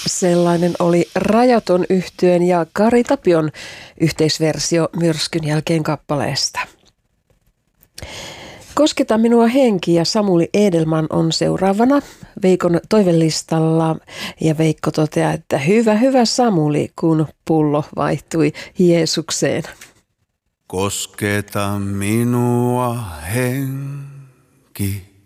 Sellainen oli Rajaton yhtyeen ja Kari Tapion yhteisversio Myrskyn jälkeen kappaleesta. Kosketa minua henki ja Samuli Edelman on seuraavana Veikon toivelistalla. Ja Veikko toteaa, että hyvä Samuli, kun pullo vaihtui Jeesukseen. Kosketa minua henki.